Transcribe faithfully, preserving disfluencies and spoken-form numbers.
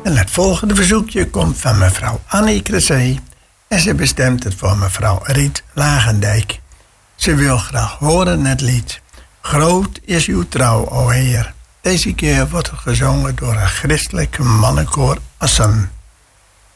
En het volgende verzoekje komt van mevrouw Annie Cressé. En ze bestemt het voor mevrouw Riet Lagendijk. Ze wil graag horen het lied Groot is uw trouw, o Heer. Deze keer wordt het gezongen door een christelijk mannenkoor Assen.